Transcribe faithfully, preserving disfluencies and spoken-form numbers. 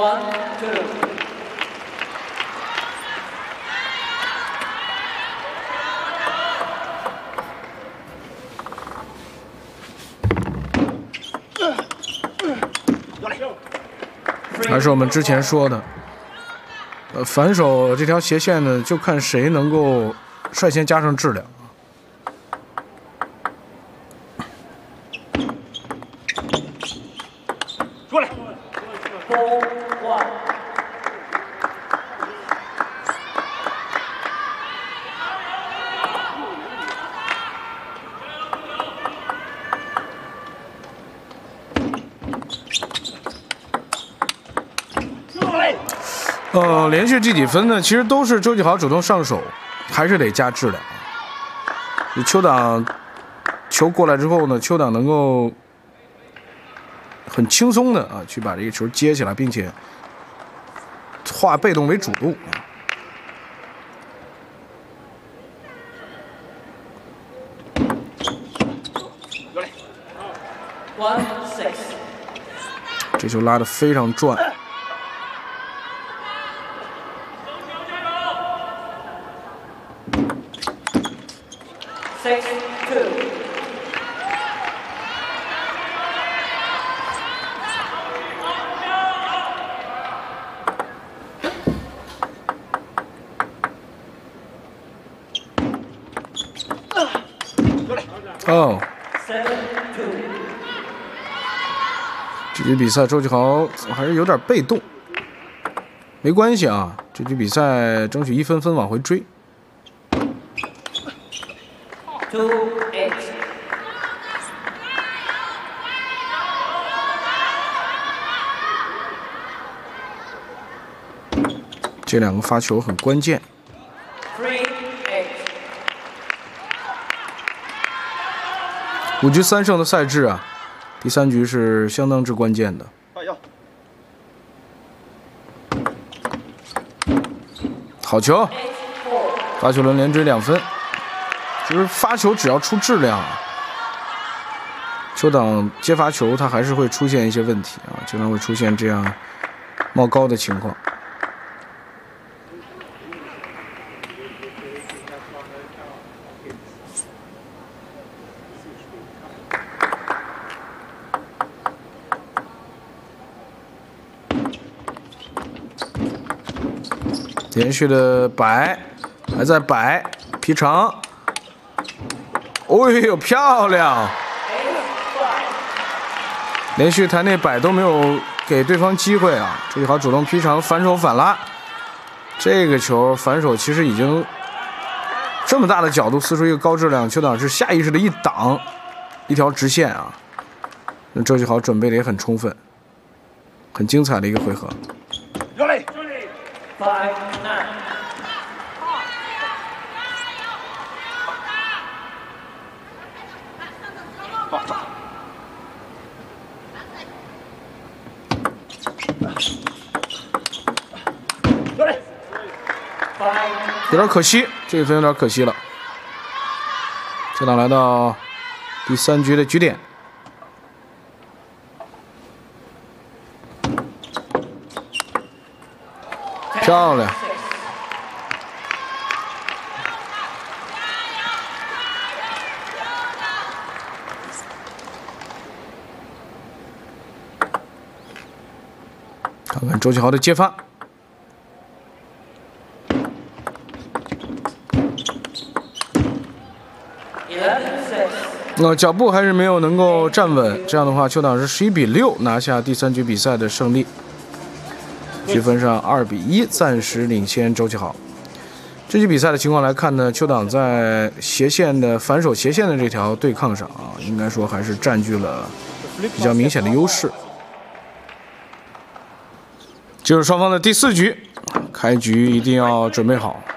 One, two. 还是我们之前说的，呃，反手这条斜线呢，就看谁能够率先加上质量。 出来。Four, one. 呃，连续这几分呢，其实都是周继豪主动上手，还是得加质量。邱党球过来之后呢，邱党能够很轻松的啊去把这个球接起来，并且化被动为主动。 One, six. 这球拉得非常转。 Six, two. 哦， Seven, two. 这局比赛周继豪还是有点被动，没关系啊，这局比赛争取一分分往回追。 Two, eight. 这两个发球很关键。 Three, eight. 五局三胜的赛制啊，第三局是相当之关键的。好球，发球轮连追两分。就是发球只要出质量，邱党接发球他还是会出现一些问题啊，经常会出现这样冒高的情况。连续的摆，还在摆，劈长。哦呦，漂亮！连续台内摆都没有给对方机会啊！周继豪主动劈长，反手反拉。这个球反手其实已经这么大的角度撕出一个高质量，邱党是下意识的一挡，一条直线啊。那周继豪准备的也很充分，很精彩的一个回合。 Five, nine. 有点可惜，这一分有点可惜了。邱党来到第三局的局点，漂亮。看看周继豪的接发。那、呃、脚步还是没有能够站稳，这样的话，邱党是十一比六拿下第三局比赛的胜利，积分上二比一，暂时领先周继豪。这局比赛的情况来看呢，邱党在斜线的反手斜线的这条对抗上啊，应该说还是占据了比较明显的优势。进入双方的第四局，开局一定要准备好。